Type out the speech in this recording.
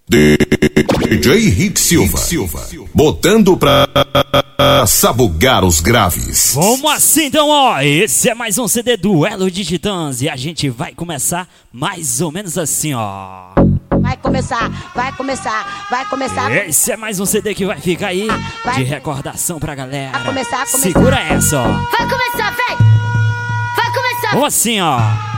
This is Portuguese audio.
DJ Rick Silva, botando pra sabugar os graves. Vamos assim então, ó. Esse é mais um CD Duelo de Titãs e a gente vai começar mais ou menos assim, ó. Vai começar. Esse é mais um CD que vai ficar aí de recordação pra galera. Vai começar. Segura essa, ó. Vai começar, vem! Vai começar! Vamos assim, ó.